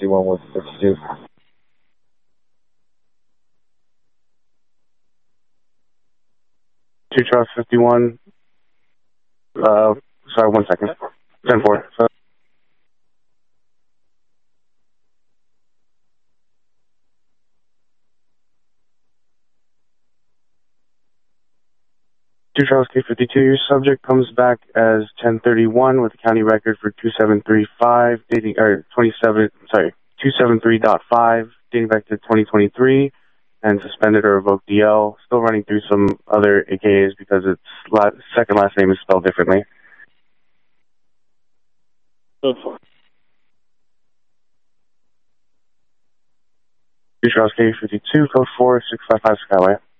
51 with 52. Two Charles 51. Sorry, 1 second. 10-4. So, Two Charles K52, your subject comes back as 1031 with a county record for 2735, dating, or 273.5, dating back to 2023, and suspended or revoked DL. Still running through some other AKAs because its second last name is spelled differently. Code 4. Two Charles K52, code 4, 655 Skyway.